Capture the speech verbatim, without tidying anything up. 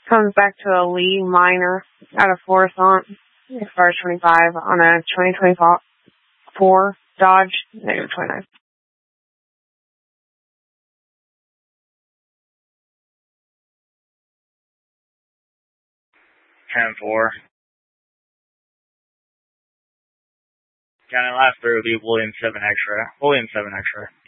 Comes back to a Lee minor out of Florissant. Expires twenty-five on a twenty twenty-four Dodge, negative twenty-nine. ten four. County last three will be William seven X-ray. William seven X-ray.